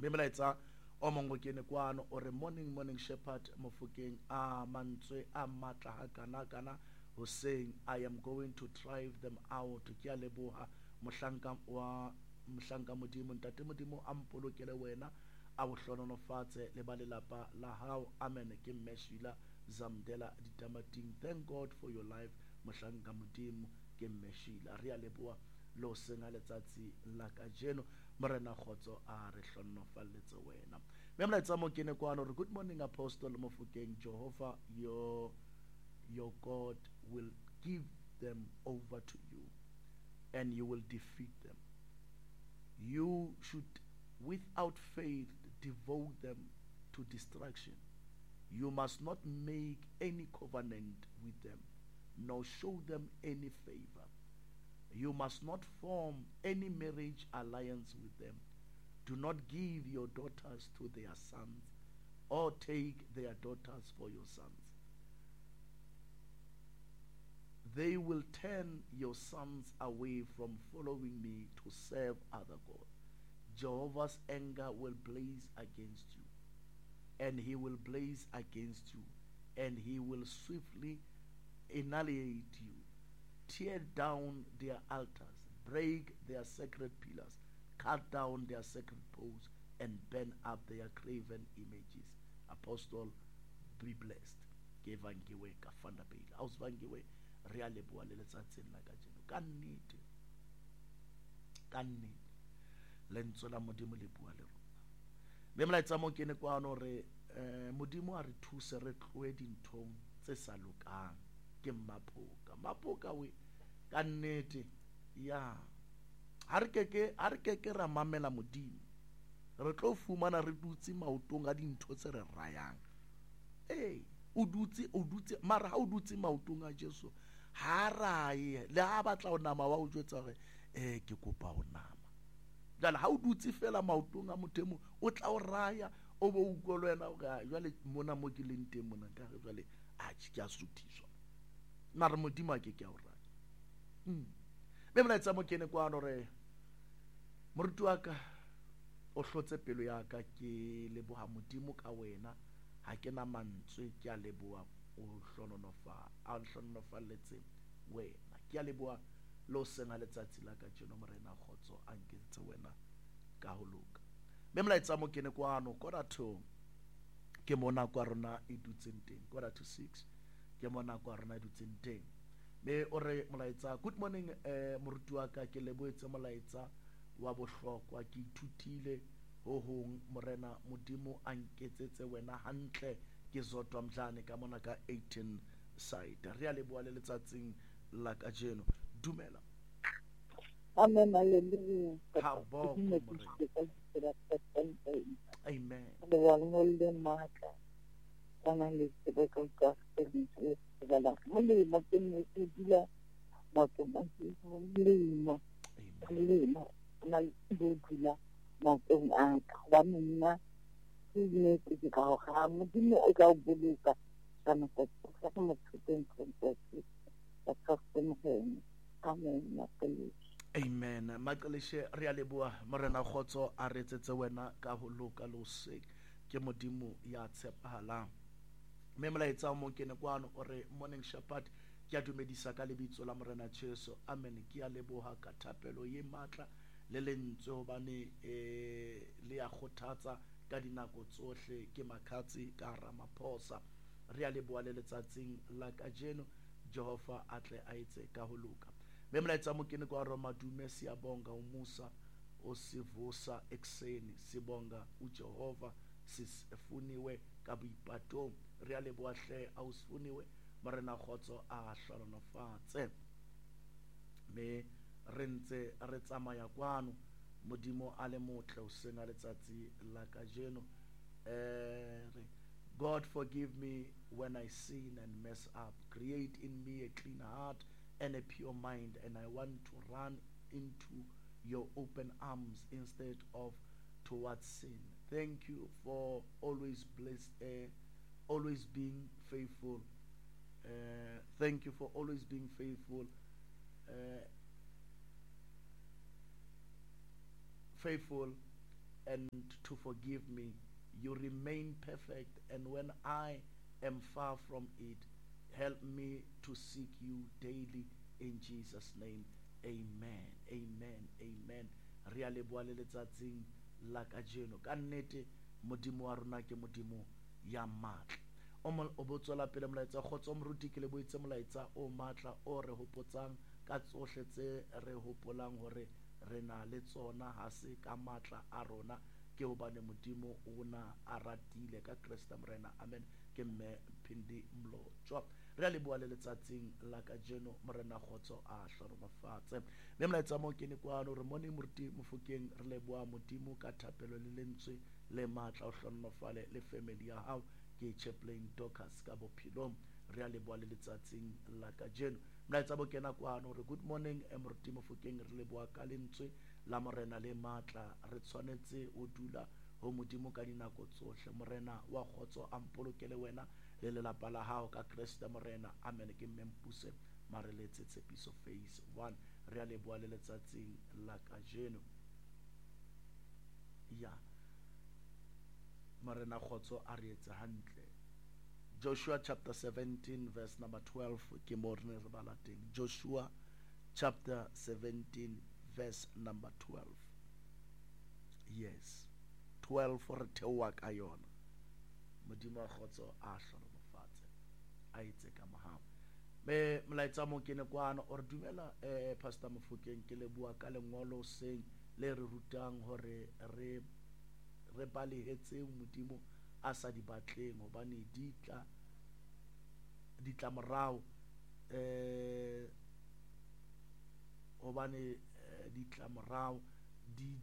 mme molaetsa o mongwe ke ne kwano o re morning shepherd Mofokeng a mantswe a matla ha kana hoseng I am going to drive them out ke a leboha mohlanka modimo ntate modimo a mpolokele wena a bo hlononofatse le ba lelapa la hao amen ke Mmeshila Zamdela Ditamating. Thank God for your life mohlanka modimo ke Mmeshila re a leboha lo senga letsatsi la kajeno morena khotso a re hlonofalletse wena me molaetsa mo kene kwano re good morning Apostle Mofokeng. Jehovah your God will give them over to you and you will defeat them. You should without faith devote them to destruction. You must not make any covenant with them nor show them any favor. You must not form any marriage alliance with them. Do not give your daughters to their sons or take their daughters for your sons. They will turn your sons away from following me to serve other gods. Jehovah's anger will blaze against you, and he will blaze against you, and he will swiftly annihilate you. Tear down their altars, break their sacred pillars, cut down their sacred poles, and burn up their graven images. Apostle, be blessed. Ke vangiwe ka fanda pele. A usvangiwe re a leboha le letsatsing la kajeno. Ka nnete lentswe la modimo le bua le rona. Be molaetsa mo kene kwano re modimo a re thuse re tloe dinthong tse sa lokang ke mapoka we ka nnete ya ha re keke ra mamela modimo re tlo fumana re dutse maotong a dintho tse re rayang. O dutse mara ha o dutse maotong a Jesu ha raye le ha batla o nama wa o jwetsa re ke kopa o nama jala ha o dutse fela maotong a mothemo o tla o raya o bo o go lwena o ga jwale mona mo ke leng teng mona ka re jwale a ke a suthiswa mara modimo a ke a o raya be molaetsa mo kene kwano re moruti wa ka o hlotse pelo ya ka ke leboha modimo ka wena ha ke na mantswe ke a leboha o hlononofalletse wena ke a leboha lo senga letsatsi la ka tjeno morena khotso a nketse wena ka ho loka be molaetsa mo kene kwano kora to ke mona kwa rona e dutseng teng kora to 6 ke mona kwa rona e dutseng teng be o re molaetsa good morning moruti wa ka ke leboetse molaetsa wa bohlokwa ke ithutile ho hong morena modimo a nketsetse wena hantle ke zotwa mdlane ka mona ka 18 side re a leboha le letsatsing la ka jeno dumela. Amen, hallelujah. Amen. Amen. Maqaleshe re a leboha morena khotso a retsetse wena ka ho loka lo se ke modimo ya tshepahalang me molaetsa mo kene kwano o re morning shepherd ke a dumedisa ka lebitso la morena Jesu amen ke a leboha ka thapelo ye matla le lentswe hobane le ya khothatsa ka dinako tsohle ke makhatsi ka Ramaphosa re a leboha le letsatsing la kajeno Jehova atle a etse ka ho loka me molaetsa mo kene kwa Roma dume siyabonga umusa osivusa ekseni sibonga uJehova sifuniwe ka boipato re a leboha hle a usifuniwe morena khotso a hlononofatse me re ntse re tsamaya kwano modimo a le motle o senga letsatsi la kajeno God forgive me when I sin and mess up. Create in me a clean heart and a pure mind, and I want to run into your open arms instead of towards sin. Thank you for always always being faithful. Thank you for always being faithful. Faithful and to forgive me. You remain perfect, and when I am far from it, help me to seek you daily in Jesus' name. Amen. Amen. Amen. Re a leboha le letsatsing la kajeno. Ka nnete modimo wa rona ke modimo ya matla. O bo tswela pele molaetsa kgotso moruti ke le boitse molaetsa o matla o re hopotsang ka tsohle tse re hopolang hore re na le tsona, ha se ka matla a rona, ke hobane modimo o na a ratile ka Kriste morena. Amen. Ke mme Phindi Mlotshwa. Re a leboha le letsatsing la kajeno morena kgotso a hloromafatse. Mme molaetsa mo ke ne kwano re mone moruti Mofokeng re leboha modimo ka thapelo le lentswe le matla o hlonofale le family ya hao ke Chaplain Dorcas ka Bophelong. Re a leboha le letsatsing la kajeno. Molaetsa bo kena kwano re good morning moruti Mofokeng re leboha ka lentswe la morena le matla, re tshwanetse o dula ho modimo ka dinako tsohle. Morena wa kgotso a mpolokele wena le lelapa la hao ka Kriste morena. Amen. Ke Mmempuse Mareletse Tshepiso phase 1. Re a leboha le letsatsing la kajeno. Ya morena kgotso a re etse hantle. Joshua chapter 17 verse number 12 ke mo re re bala teng. Joshua chapter 17 verse number 12. Yes, 12 for theowa ka yona. Modimo wa kgotso a hloromofatse a etse ka mahao. Me molaetsa mo ke ne kwana o re dumela Pastor Mofokeng ke le bua ka lengolo seng le re rutang hore re balehetse modimo a sa di batleng hobane ditla morao hobane ditla morao di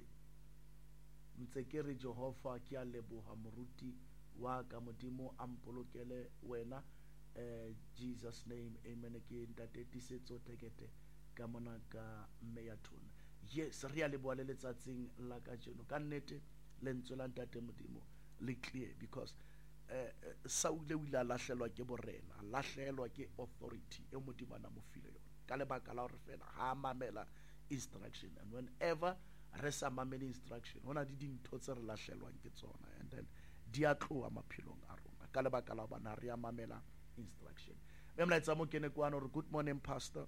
ntse ke re Jehova ke a leboha moruti wa ka modimo a mpolokele wena. Jesus name, amen. Ke ntate tisetso tekete ka mona ka Meyathona. Yes, re a leboha le letsatsing la kajeno. Ka nnete lentswe la ntate modimo le clear because Saule o ile a lahlelwa ke borena, lahlelwa ke authority e modimo a mo file yona ka lebaka la hore fela ha mamela instruction, and whenever re sa mamela instruction hona di dintho tse re lahlelwang ke tsona, and then di a tloha maphelong a rona ka lebaka la bana re a mamela instruction. Me molaetsa mo kene kwano re good morning pastor,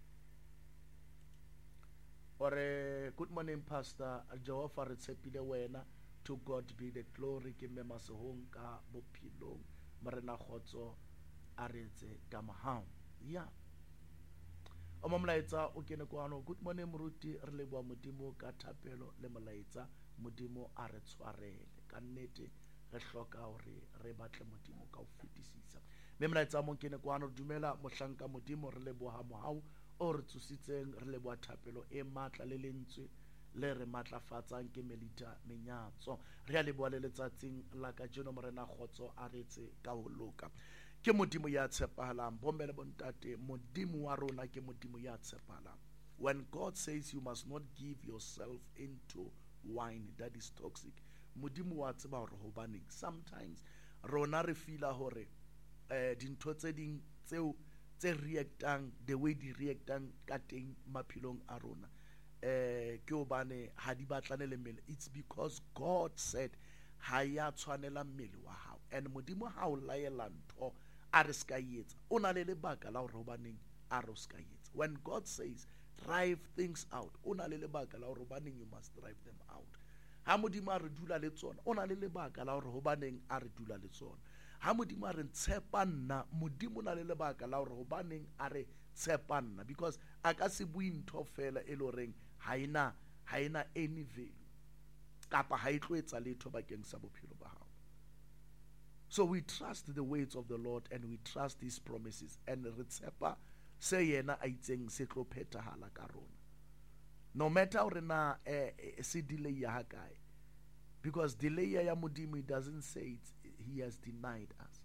or good morning pastor, Jehova re tshepile wena, to God be the glory. Ke me masehong ka Bophelong morena kgotso a re etse ka mahao. Ya o mo molaetsa o kene kwano good morning moruti re leboha modimo ka thapelo le molaetsa, modimo a re tshwarele ka nnete re hloka hore re batle modimo ka ho fetisisa. Me molaetsa mo kene kwano dumela mohlanka modimo re leboha mohau o re tsositseng, re leboha thapelo e matla le lentswe le re matlafatsang ke Melita Menyatso. Re a leboha le letsatsing la kajeno morena kgotso a re etse ka ho loka. Ke modimo ya tshepahalang bombele bontate, modimo wa rona ke modimo ya tshepahalang. When God says you must not give yourself into wine that is toxic, modimo wa tseba hore hobaneng sometimes rona re feela hore dintho tse ding tseo tse reactang the way di reactang ka teng maphelong a rona ke hobane ha di batlane le mmele. It's because God said ha ya tshwanela mmele wa hao, and modimo ha o laela ntho a re ska etsa o na le lebaka la hore hobaneng a re ska etsa. When God says drive things out, o na le lebaka la hore hobaneng you must drive them out. Ha modimo a re dula le tsona o na le lebaka la hore hobaneng a re dula le tsona. Ha modimo a re tshepa nna, modimo na le lebaka la hore hobaneng a re tshepa nna, because a ka se bue ntho fela e le horeng ha ina any value kapa ha itlo etsa letho bakeng sa bophelo ba hao. So we trust the words of the Lord and we trust his promises, and re tshepa se yena a itseng se tlo phethahala ka rona, no matter hore na se delay ya ha kae, because delay ya modimo, it doesn't say he has denied us.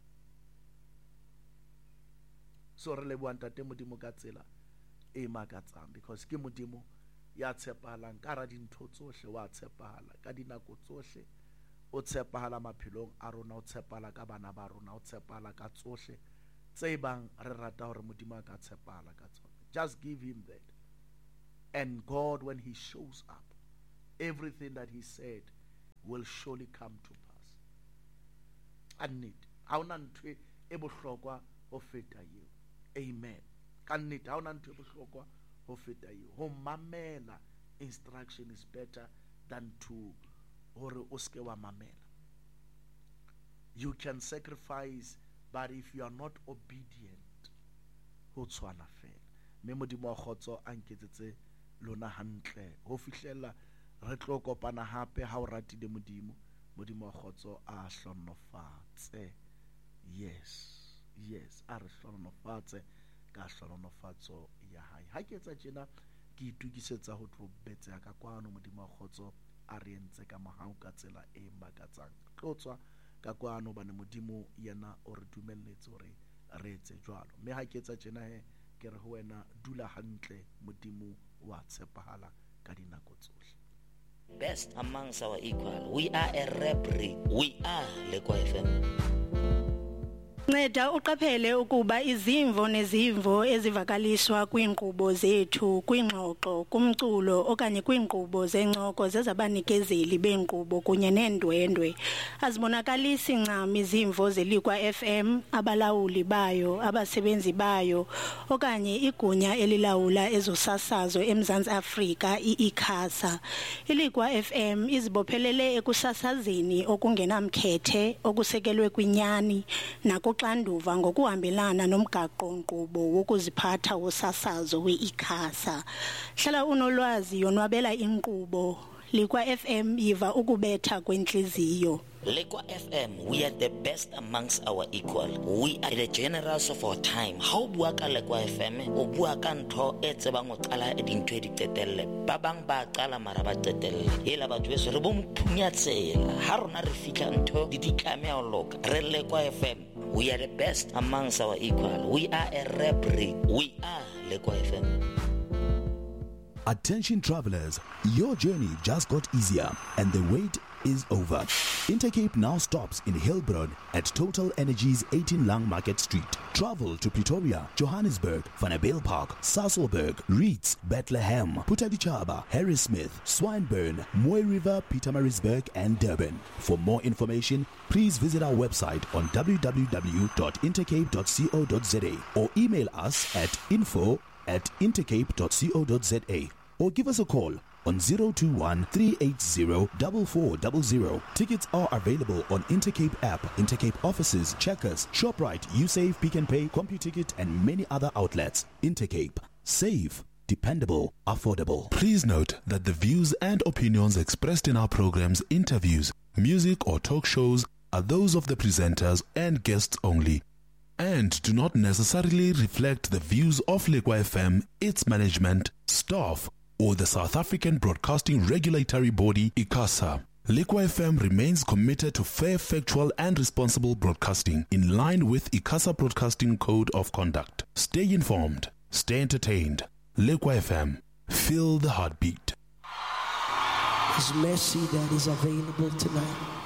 So re leboha ntate modimo ka tsela e makatsang, because ke modimo ya tshepahalang ka ra dintho tsohle, wa tshepahala ka dinako tsohle, o tshepahala maphelong a rona, o tshepahala ka bana ba rona, o tshepahala ka tsohle tse bang re rata hore modimo a ka tshepahala ka tsona. Just give him that, and God when he shows up, everything that he said will surely come to pass. Ka nnete ha ona ntho e bohlokwa ho feta eo. Amen. Ka nnete ha ona ntho e bohlokwa ho feta eo. Ho mamela instruction is better than to hore o ske wa mamela. You can sacrifice, but if you are not obedient, ho tshwana fela. Mme Modimo wa kgotso a nketsetse lona hantle ho fihlella re tlo kopana hape ha o ratile Modimo. Modimo wa kgotso a hlonofatse. Yes, a re hlonofatse ka hlonofatso ya hae. Ha ke etsa tjena ke itukisetsa ho tlo betsa ka kwano. Modimo wa kgotso a re entse ka mahau ka tsela e makatsang. Tlotswa ka kwano bana Modimo yena o re dumelletse hore re etse jwalo. Mme ha ke etsa tjena ke re ho wena dula hantle, Modimo wa tshepahala ka dinako tsohle. Best amongst our equal. We are a rap rate. We are Lekwa FM. Nceda uqaphele ukuba izimvo nezimvo ezivakaliswa kwiinkqubo zethu kwingxoxo kumculo okanye kwiinkqubo zencoko zezabanikezeli beenkqubo kunye neendwendwe azibonakalisi ncam izimvo zeLikwa FM, abalawuli bayo, abasebenzi bayo okanye igunya elilawula ezosasazo eMzantsi Afrika iICASA. iLikwa FM izibophelele ekusasazeni okungenamkhethe okusekelwe kwinyani nakuxanduva ngokuhambelana nomgaqo-nkqubo wokuziphatha wosasazo we-ICASA. Hlala unolwazi yonwabela inkqubo. Likwa FM yiva ukubetha kwentliziyo. Lekwa FM, we are the best amongst our equal. We are the generals of our time. Ha o bua ka Lekwa FM, o bua ka ntho e tsebang ho qala dintho di qetelle. Ba bang ba qala mara ba qetelle. Ela batho beso re bo mphunya tsela. Ha rona re fihla ntho di ditlame a loka. Re Lekwa FM, we are the best amongst our equal. We are a rap rate. We are Lekwa FM. Attention travelers, your journey just got easier and the wait is over. Intercape now stops in Hillbron at Total Energies 18 Lang Market Street. Travel to Pretoria, Johannesburg, Vanabale Park, Sasolburg, Reeds, Bethlehem, Putadichaba, Harrismith, Swinburne, Moy River, Pietermaritzburg and Durban. For more information, please visit our website on www.intercape.co.za or email us at info@intercape.co.za or give us a call on 021-380-4400. Tickets are available on Intercape app, Intercape offices, Checkers, ShopRite, USave, Pick and Pay, CompuTicket and many other outlets. Intercape. Safe, dependable, affordable. Please note that the views and opinions expressed in our programs, interviews, music or talk shows are those of the presenters and guests only and do not necessarily reflect the views of Lekwa FM, its management, staff, or the South African Broadcasting Regulatory Body, ICASA. Lekwa FM remains committed to fair, factual and responsible broadcasting in line with ICASA Broadcasting Code of Conduct. Stay informed, stay entertained. Lekwa FM, feel the heartbeat. His mercy that is available tonight.